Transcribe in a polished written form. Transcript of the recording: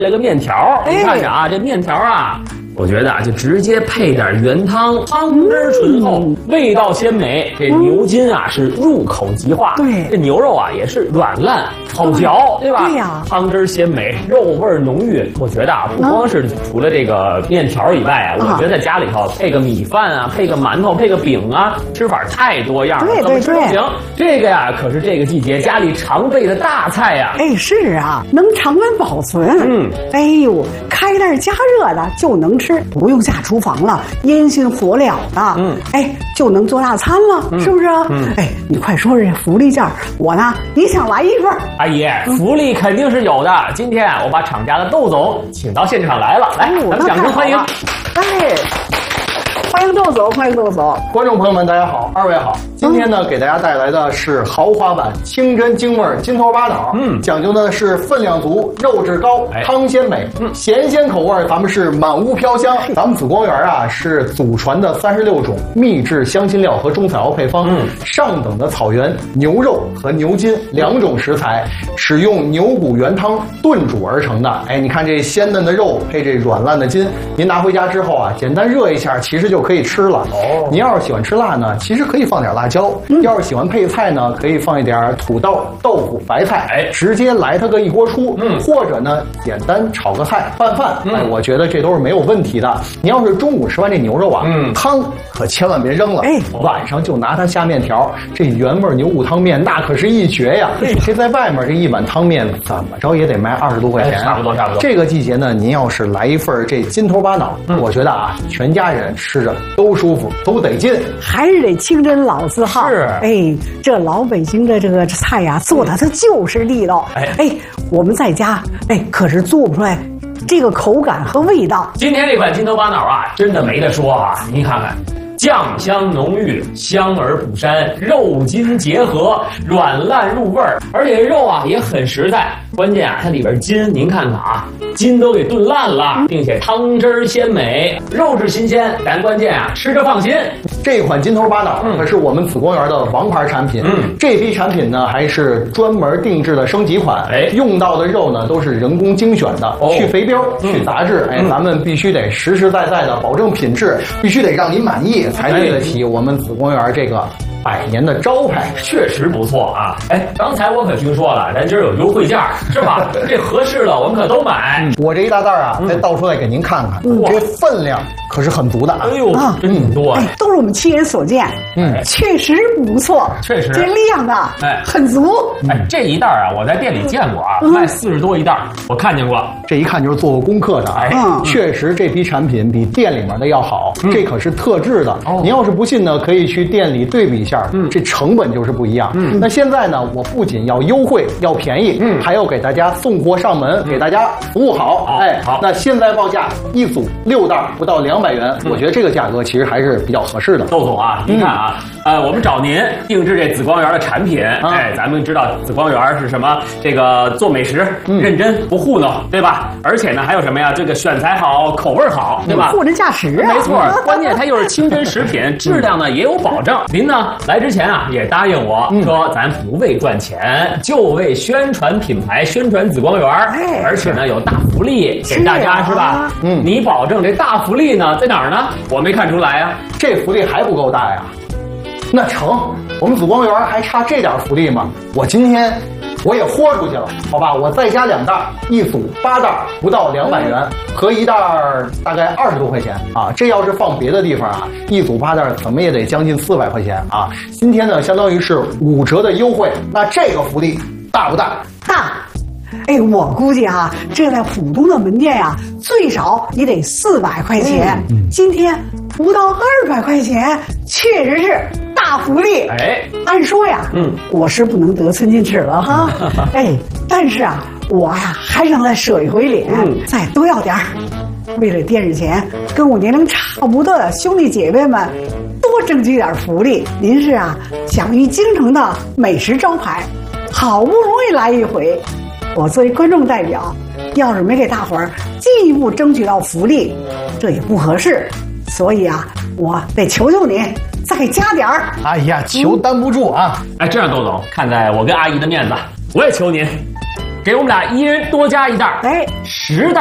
这个面条，你看着啊，这面条啊，我觉得啊，就直接配点原汤，汤汁醇厚，味道鲜美。这牛筋啊是入口即化， 对， 这牛肉啊也是软烂好嚼，对吧？ 对呀， 汤汁鲜美，肉味浓郁。我觉得啊，不光是除了这个面条以外啊，我觉得在家里头配个米饭啊，配个馒头，配个饼啊，吃法太多样了，怎么吃都行。这个呀，可是这个季节家里常备的大菜呀。 哎，是啊，能常温保存。哎呦，开袋加热的就能吃，不用下厨房了，烟熏火燎的。哎，就能做大餐了，是不是？哎，你快说说这福利价，我呢也想来一份。 阿姨，福利肯定是有的。今天我把厂家的窦总请到现场来了，来，咱们掌声欢迎。 哎，欢迎窦总，欢迎窦总。 观众朋友们，大家好，二位好。今天呢，给大家带来的是豪华版清真京味金头巴脑，讲究的是分量足、肉质高、汤鲜美，咸鲜口味咱们是满屋飘香。咱们紫光园啊是祖传的36种秘制香辛料和中草药配方，上等的草原牛肉和牛筋2种食材，使用牛骨原汤炖煮而成的。哎，你看这鲜嫩的肉配这软烂的筋，您拿回家之后啊，简单热一下，其实就可以吃了。您要是喜欢吃辣呢，其实可以放点辣椒。要是喜欢配菜呢，可以放一点土豆、豆腐、白菜，直接来它个一锅出。或者呢，简单炒个菜拌饭，哎，我觉得这都是没有问题的。你要是中午吃完这牛肉啊，汤可千万别扔了，晚上就拿它下面条。这原味牛骨汤面那可是一绝呀！这在外面这一碗汤面怎么着也得卖20多块钱， 差不多。 这个季节呢，您要是来一份这金头巴脑，我觉得啊，全家人吃着都舒服，都得劲， 还是得清真老字号。 是， 哎，这老北京的这个菜呀，做的它就是地道。哎，我们在家可是做不出来这个口感和味道。 今天这款金头巴脑啊，真的没得说啊！您看看。酱香浓郁，香而不膻，肉筋结合，软烂入味儿，而且肉啊也很实在。关键啊，它里边筋，您看看啊，筋都给炖烂了，并且汤汁鲜美，肉质新鲜。但关键啊，吃着放心。 这款金头巴脑可是我们紫光园的王牌产品。这批产品呢还是专门定制的升级款。用到的肉呢都是人工精选的，去肥膘、去杂质。咱们必须得实实在在的保证品质，必须得让您满意。才对得起我们紫光园这个100年的招牌， 确实不错啊！哎，刚才我可听说了，咱今儿有优惠价，是吧？这合适了，我们可都买。 我这一大袋啊，再倒出来给您看看，这分量可是很足的。 哎呦，真多！ 哎，都是我们亲眼所见，确实不错， 确实这量啊，很足。 哎，这一袋啊，我在店里见过啊，卖40多一袋，我看见过。 这一看就是做过功课的。确实这批产品比店里面的要好，这可是特制的。您要是不信呢，可以去店里对比一下，这成本就是不一样。那现在呢，我不仅要优惠，要便宜，还要给大家送货上门，给大家服务好。好，那现在报价一组6袋不到200元，我觉得这个价格其实还是比较合适的。 窦总啊，您看啊，我们找您定制这紫光园的产品，咱们知道紫光园是什么？这个做美食认真不糊弄，对吧？而且呢，还有什么呀？这个选材好，口味好，对吧？ 货真价实啊， 没错。关键它又是清真食品，质量呢也有保证。您呢来之前啊也答应我说，咱不为赚钱，就为宣传品牌、宣传紫光园，而且呢有大福利给大家，是吧？你保证这大福利呢在哪儿呢？我没看出来啊， 这福利还不够大呀？那成，我们紫光园还差这点福利吗？我今天我也豁出去了，好吧，我再加2袋，一组8袋，不到200元，合一袋大概20多块钱啊。这要是放别的地方啊，一组8袋怎么也得将近400块钱啊。今天呢，相当于是5折的优惠，那这个福利大不大？ 大。哎，我估计啊，这在普通的门店呀，最少也得400块钱。今天不到200块钱，确实是大福利。按说呀，我是不能得寸进尺了哈。但是啊，我呀还想再舍一回脸，再多要点儿。为了电视前跟我年龄差不多的兄弟姐妹们多争取点福利，您是啊享誉京城的美食招牌，好不容易来一回。我作为观众代表，要是没给大伙儿进一步争取到福利，这也不合适。所以啊，我得求求您，再加点儿。 哎呀，求担不住啊！ 这样窦总，看在我跟阿姨的面子，我也求您给我们俩一人多加一袋， 哎 10袋